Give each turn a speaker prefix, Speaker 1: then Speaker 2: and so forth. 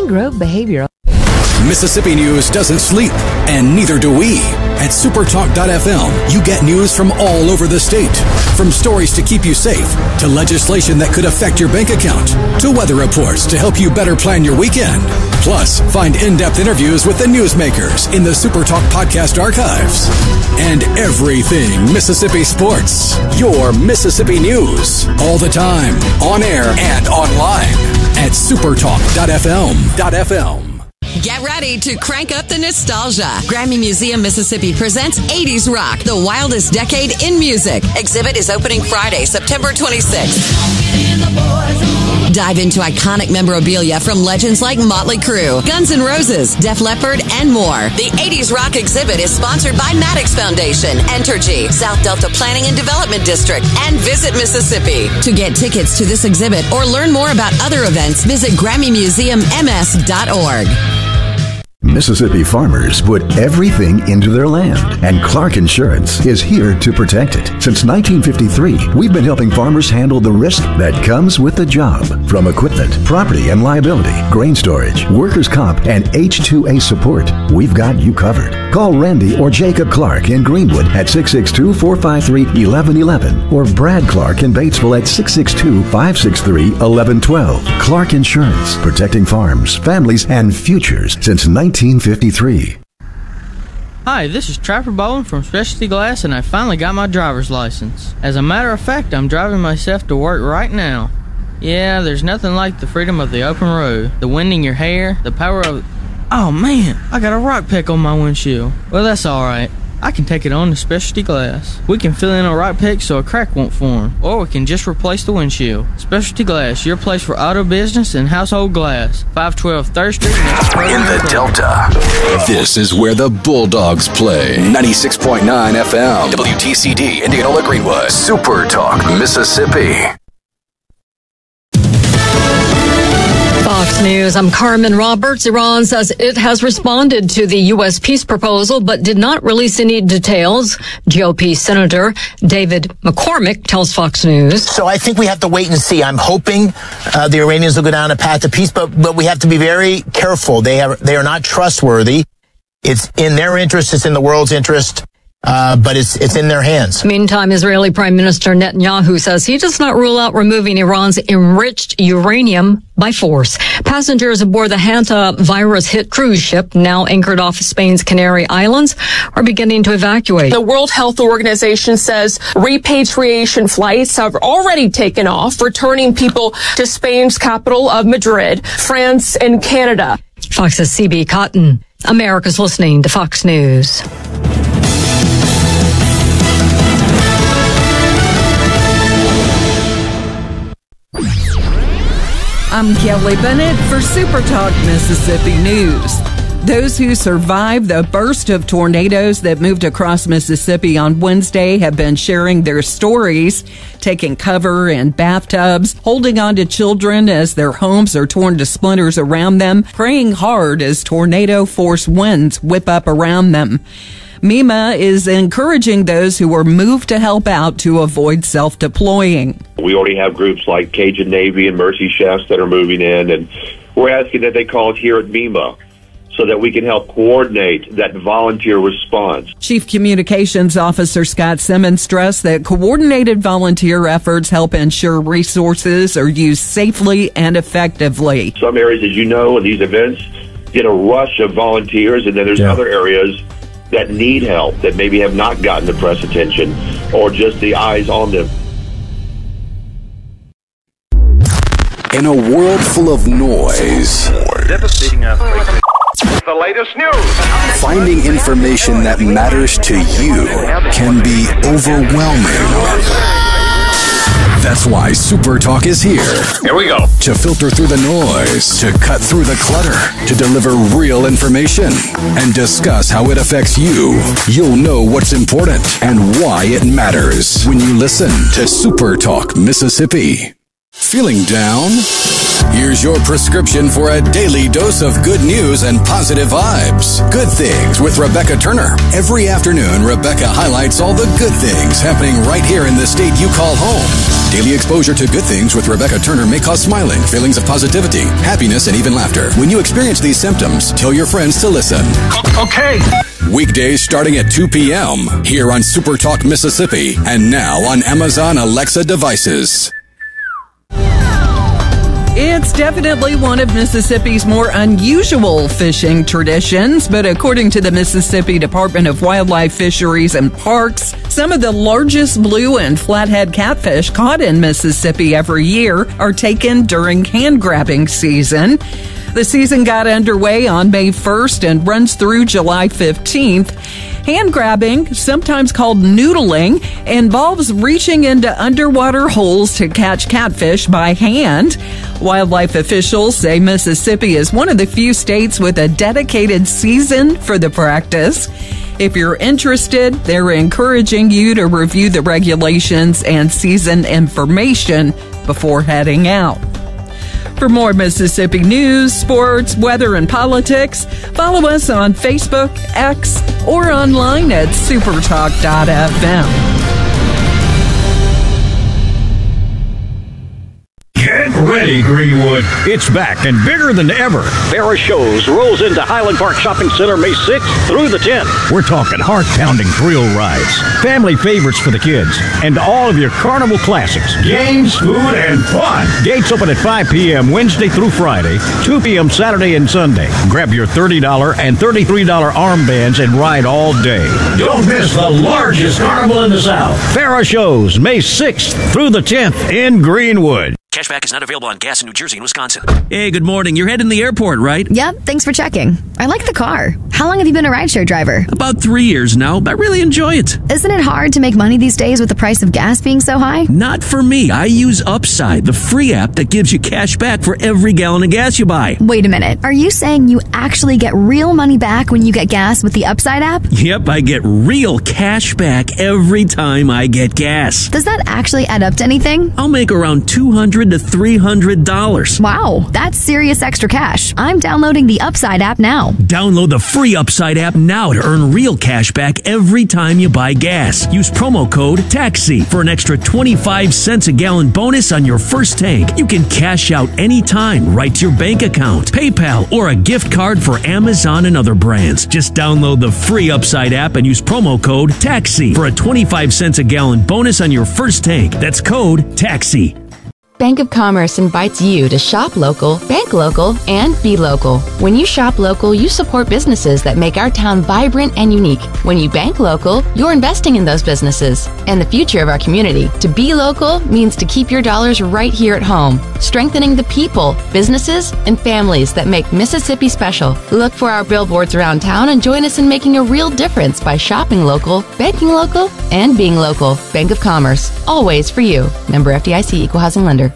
Speaker 1: Pine Grove Behavioral.
Speaker 2: Mississippi news doesn't sleep, and neither do we. At supertalk.fm, you get news from all over the state. From stories to keep you safe, to legislation that could affect your bank account, to weather reports to help you better plan your weekend. Plus, find in-depth interviews with the newsmakers in the Supertalk podcast archives. And everything Mississippi sports. Your Mississippi news. All the time, on air and online. At supertalk.fm.
Speaker 3: Get ready to crank up the nostalgia. Grammy Museum Mississippi presents 80s Rock, the wildest decade in music. Exhibit is opening Friday, September 26th. Dive into iconic memorabilia from legends like Motley Crue, Guns N' Roses, Def Leppard, and more. The 80s Rock exhibit is sponsored by Maddox Foundation, Entergy, South Delta Planning and Development District, and Visit Mississippi. To get tickets to this exhibit or learn more about other events, visit GrammyMuseumMS.org.
Speaker 4: Mississippi farmers put everything into their land, and Clark Insurance is here to protect it. Since 1953, we've been helping farmers handle the risk that comes with the job. From equipment, property and liability, grain storage, workers' comp, and H-2A support, we've got you covered. Call Randy or Jacob Clark in Greenwood at 662-453-1111 or Brad Clark in Batesville at 662-563-1112. Clark Insurance, protecting farms, families, and futures since 1953.
Speaker 5: Hi, this is Trapper Bowling from Specialty Glass, and I finally got my driver's license. As a matter of fact, I'm driving myself to work right now. Yeah, there's nothing like the freedom of the open road, the wind in your hair, the power of... Oh man, I got a rock peck on my windshield. Well, that's alright. I can take it on to Specialty Glass. We can fill in a rock peck so a crack won't form, or we can just replace the windshield. Specialty Glass, your place for auto business and household glass. 512 3rd Street.
Speaker 2: In the Delta, this is where the Bulldogs play. 96.9 FM, WTCD, Indianola Greenwood, Super Talk, Mississippi.
Speaker 6: Fox News, I'm Carmen Roberts. Iran says it has responded to the U.S. peace proposal, but did not release any details. GOP Senator David McCormick tells Fox News.
Speaker 7: So I think we have to wait and see. I'm hoping the Iranians will go down a path to peace, but we have to be very careful. They are not trustworthy. It's in their interest. It's in the world's interest. But it's in their hands.
Speaker 6: Meantime, Israeli Prime Minister Netanyahu says he does not rule out removing Iran's enriched uranium by force. Passengers aboard the Hanta virus-hit cruise ship, now anchored off Spain's Canary Islands, are beginning to evacuate.
Speaker 8: The World Health Organization says repatriation flights have already taken off, returning people to Spain's capital of Madrid, France, and Canada.
Speaker 6: Fox's CB Cotton. America's listening to Fox News.
Speaker 9: I'm Kelly Bennett for Super Talk Mississippi News. Those who survived the burst of tornadoes that moved across Mississippi on Wednesday have been sharing their stories, taking cover in bathtubs, holding on to children as their homes are torn to splinters around them, praying hard as tornado-force winds whip up around them. MEMA is encouraging those who are moved to help out to avoid self-deploying.
Speaker 10: We already have groups like Cajun Navy and Mercy Chefs that are moving in, and we're asking that they call us here at MEMA so that we can help coordinate that volunteer response.
Speaker 9: Chief Communications Officer Scott Simmons stressed that coordinated volunteer efforts help ensure resources are used safely and effectively.
Speaker 10: Some areas, as you know, in these events, get a rush of volunteers, and then there's other areas that need help, that maybe have not gotten the press attention or just the eyes on them.
Speaker 2: In a world full of noise,
Speaker 11: devastating earthquake. The latest news.
Speaker 2: Finding information that matters to you can be overwhelming. That's why Super Talk is here.
Speaker 11: Here we go.
Speaker 2: To filter through the noise, to cut through the clutter, to deliver real information, and discuss how it affects you. You'll know what's important and why it matters when you listen to Super Talk Mississippi. Feeling down? Here's your prescription for a daily dose of good news and positive vibes. Good Things with Rebecca Turner. Every afternoon, Rebecca highlights all the good things happening right here in the state you call home. Daily exposure to good things with Rebecca Turner may cause smiling, feelings of positivity, happiness, and even laughter. When you experience these symptoms, tell your friends to listen.
Speaker 11: Okay.
Speaker 2: Weekdays starting at 2 p.m. here on Super Talk Mississippi and now on Amazon Alexa devices.
Speaker 9: It's definitely one of Mississippi's more unusual fishing traditions, but according to the Mississippi Department of Wildlife, Fisheries, and Parks, some of the largest blue and flathead catfish caught in Mississippi every year are taken during hand-grabbing season. The season got underway on May 1st and runs through July 15th. Hand grabbing, sometimes called noodling, involves reaching into underwater holes to catch catfish by hand. Wildlife officials say Mississippi is one of the few states with a dedicated season for the practice. If you're interested, they're encouraging you to review the regulations and season information before heading out. For more Mississippi news, sports, weather, and politics, follow us on Facebook, X, or online at supertalk.fm.
Speaker 1: Get ready, Greenwood. It's back and bigger than ever.
Speaker 12: Farrah Shows rolls into Highland Park Shopping Center May 6th through the 10th.
Speaker 1: We're talking heart-pounding thrill rides, family favorites for the kids, and all of your carnival classics. Games, food, and fun. Gates open at 5 p.m. Wednesday through Friday, 2 p.m. Saturday and Sunday. Grab your $30 and $33 armbands and ride all day. Don't miss the largest carnival in the South. Farrah Shows May 6th through the 10th in Greenwood.
Speaker 13: Cashback is not available on gas in New Jersey and Wisconsin.
Speaker 14: Hey, good morning. You're heading to the airport, right?
Speaker 15: Yep, thanks for checking. I like the car. How long have you been a rideshare driver?
Speaker 14: About 3 years now, but I really enjoy it.
Speaker 15: Isn't it hard to make money these days with the price of gas being so high?
Speaker 14: Not for me. I use Upside, the free app that gives you cash back for every gallon of gas you buy.
Speaker 15: Wait a minute. Are you saying you actually get real money back when you get gas with the Upside app?
Speaker 14: Yep, I get real cash back every time I get gas.
Speaker 15: Does that actually add up to anything?
Speaker 14: I'll make around $200 to $300.
Speaker 15: Wow, that's serious extra cash. I'm downloading the Upside app now.
Speaker 14: Download the free Upside app now to earn real cash back every time you buy gas. Use promo code TAXI for an extra 25 cents a gallon bonus on your first tank. You can cash out anytime right to your bank account, PayPal, or a gift card for Amazon and other brands. Just download the free Upside app and use promo code TAXI for a 25 cents a gallon bonus on your first tank. That's code TAXI.
Speaker 16: Bank of Commerce invites you to shop local, bank local, and be local. When you shop local, you support businesses that make our town vibrant and unique. When you bank local, you're investing in those businesses and the future of our community. To be local means to keep your dollars right here at home, strengthening the people, businesses, and families that make Mississippi special. Look for our billboards around town and join us in making a real difference by shopping local, banking local, and being local. Bank of Commerce, always for you. Member FDIC, Equal Housing Lender.